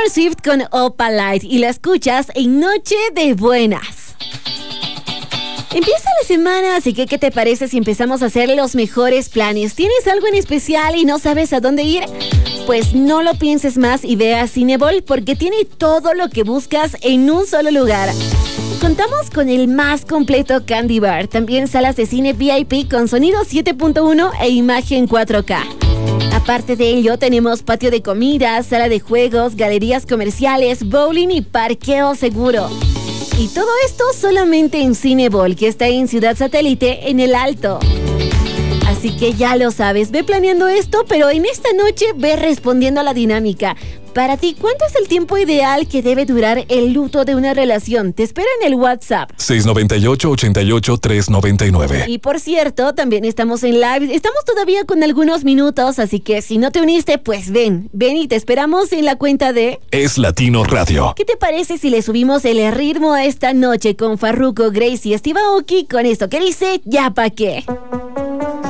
Taylor Swift con Opalite y la escuchas en Noche de Buenas. Empieza la semana, así que ¿qué te parece si empezamos a hacer los mejores planes? ¿Tienes algo en especial y no sabes a dónde ir? Pues no lo pienses más y ve a Cinebol porque tiene todo lo que buscas en un solo lugar. Contamos con el más completo Candy Bar, también salas de cine VIP con sonido 7.1 e imagen 4K. Aparte de ello, tenemos patio de comida, sala de juegos, galerías comerciales, bowling y parqueo seguro. Y todo esto solamente en Cinebol, que está en Ciudad Satélite, en El Alto. Así que ya lo sabes, ve planeando esto, pero en esta noche ve respondiendo a la dinámica. Para ti, ¿cuánto es el tiempo ideal que debe durar el luto de una relación? Te espero en el WhatsApp 698-88-399. Y por cierto, también estamos en live. Estamos todavía con algunos minutos, así que si no te uniste, pues ven y te esperamos en la cuenta de Es Latino Radio. ¿Qué te parece si le subimos el ritmo a esta noche con Farruko, Gracie y Steve Aoki con esto que dice Ya Pa' Qué?